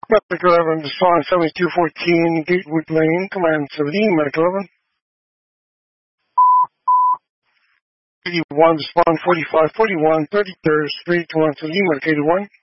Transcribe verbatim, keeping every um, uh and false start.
Medic eleven, respond seventy-two fourteen, Gatewood Lane, command seventeen, Medic eleven. eighty-one, respond forty-five forty-one, thirty-third Street, command seventeen, Medic eighty-one.